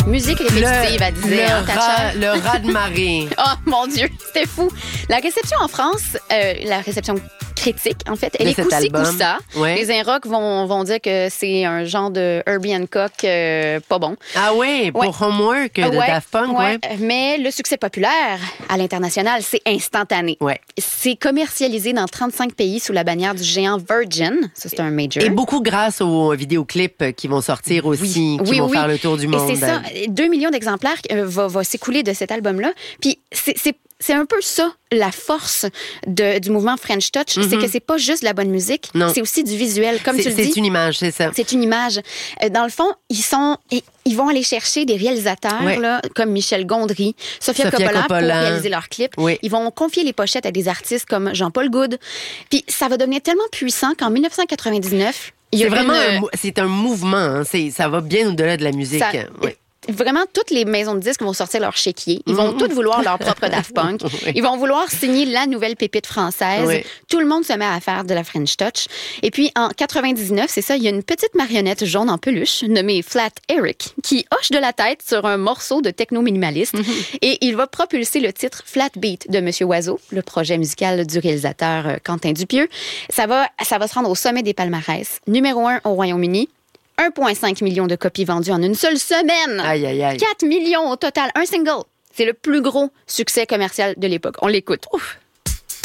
Musique répétitive, elle disait. Le raz de marée. Oh mon Dieu, c'était fou. La réception en France, la réception critique, en fait, elle est coussi-coussa. Ouais. Les Inrocks vont dire que c'est un genre de Herbie Hancock pas bon. Ah oui, pour Homework de Daft Punk, ouais. Mais le succès populaire à l'international, c'est instantané. Ouais. C'est commercialisé dans 35 pays sous la bannière du géant Virgin. Ça, c'est un major. Et beaucoup grâce aux vidéoclips qui vont sortir aussi, qui vont faire le tour du monde. Et c'est ça, 2 millions d'exemplaires va s'écouler de cet album-là. Puis c'est un peu ça, la force du mouvement French Touch, c'est que c'est pas juste de la bonne musique, c'est aussi du visuel, comme tu le dis. C'est une image, c'est ça. C'est une image. Dans le fond, ils vont aller chercher des réalisateurs là, comme Michel Gondry, Sofia Coppola pour réaliser leurs clips. Oui. Ils vont confier les pochettes à des artistes comme Jean-Paul Gaulde. Puis ça va devenir tellement puissant qu'en 1999, c'est un mouvement. Hein. Ça va bien au-delà de la musique. Vraiment, toutes les maisons de disques vont sortir leur chéquier. Ils vont toutes vouloir leur propre Daft Punk. Ils vont vouloir signer la nouvelle pépite française. Oui. Tout le monde se met à faire de la French Touch. Et puis, en 99, c'est ça, il y a une petite marionnette jaune en peluche nommée Flat Eric qui hoche de la tête sur un morceau de techno minimaliste. Et il va propulser le titre Flat Beat de Monsieur Oiseau, le projet musical du réalisateur Quentin Dupieux. Ça va se rendre au sommet des palmarès. Numéro 1 au Royaume-Uni. 1,5 million de copies vendues en une seule semaine. Aïe, aïe, aïe. 4 millions au total. Un single. C'est le plus gros succès commercial de l'époque. On l'écoute. Ouf.